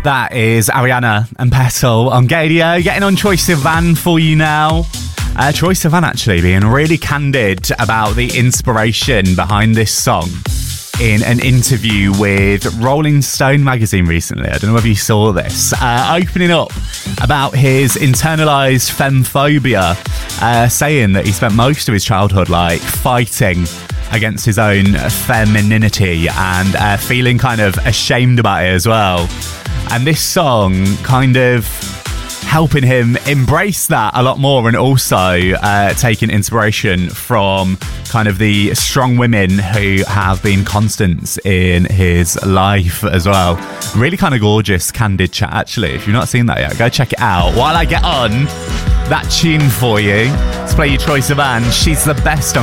That is Ariana and Petal on Gadio, getting on Troye Sivan for you now. Troye Sivan actually being really candid about the inspiration behind this song in an interview with Rolling Stone magazine recently. I don't know whether you saw this. Opening up about his internalised femphobia, saying that he spent most of his childhood fighting against his own femininity and feeling kind of ashamed about it as well. And this song kind of helping him embrace that a lot more, and also taking inspiration from kind of the strong women who have been constants in his life as well. Really kind of gorgeous, candid chat, actually. If you've not seen that yet, go check it out. While I get on that tune for you, let's play you Troye Sivan. She's the best on